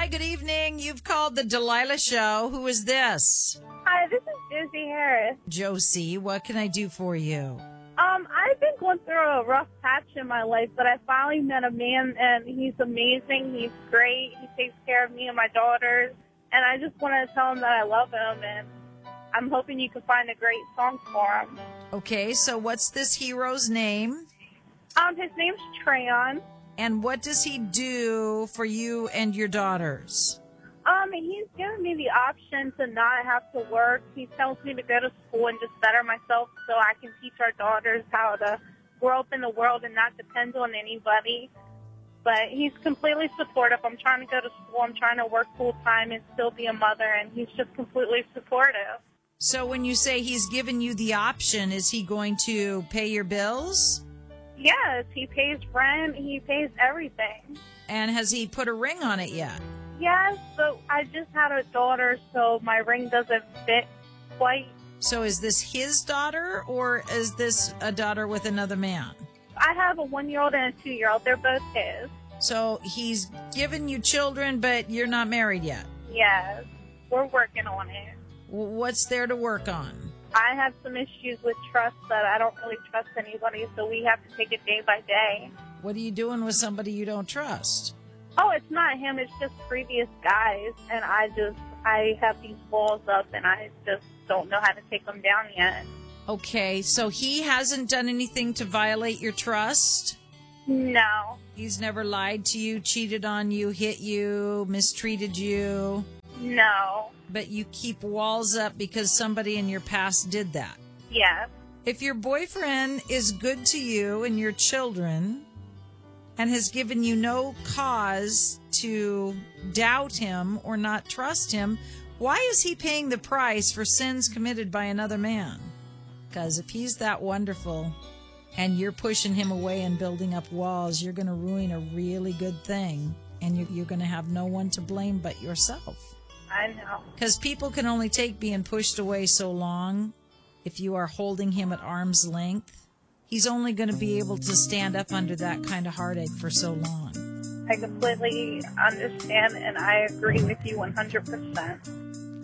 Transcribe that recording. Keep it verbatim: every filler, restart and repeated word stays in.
Hi, good evening. You've called the Delilah Show. Who is this? Hi, this is Josie Harris. Josie, what can I do for you? Um, I've been going through a rough patch in my life, but I finally met a man, and he's amazing. He's great. He takes care of me and my daughters, and I just want to tell him that I love him, and I'm hoping you can find a great song for him. Okay, so what's this hero's name? Um, his name's Treyon. And what does he do for you and your daughters? Um, he's given me the option to not have to work. He tells me to go to school and just better myself so I can teach our daughters how to grow up in the world and not depend on anybody. But he's completely supportive. I'm trying to go to school. I'm trying to work full time and still be a mother, and he's just completely supportive. So when you say he's given you the option, is he going to pay your bills? Yes, he pays rent. He pays everything. And has he put a ring on it yet? Yes, but I just had a daughter, so my ring doesn't fit quite. So is this his daughter, or is this a daughter with another man? I have a one-year-old and a two-year-old. They're both his. So he's given you children, but you're not married yet? Yes, we're working on it. W- What's there to work on? I have some issues with trust that I don't really trust anybody, so we have to take it day by day. What are you doing with somebody you don't trust? Oh, it's not him. It's just previous guys, and I just, I have these walls up, and I just don't know how to take them down yet. Okay, so he hasn't done anything to violate your trust? No. He's never lied to you, cheated on you, hit you, mistreated you? No. But you keep walls up because somebody in your past did that? Yes. If your boyfriend is good to you and your children and has given you no cause to doubt him or not trust him, why is he paying the price for sins committed by another man? Because if he's that wonderful and you're pushing him away and building up walls, you're going to ruin a really good thing, and you're, you're going to have no one to blame but yourself. I know. Because people can only take being pushed away so long. If you are holding him at arm's length, he's only going to be able to stand up under that kind of heartache for so long. I completely understand, and I agree with you one hundred percent.